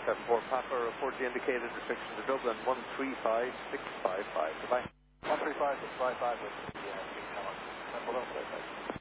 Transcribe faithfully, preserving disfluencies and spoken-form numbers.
seven four Papa, report the indicated restriction to Dublin one three five six five five. Goodbye. one three five six five five with the uh, seven four.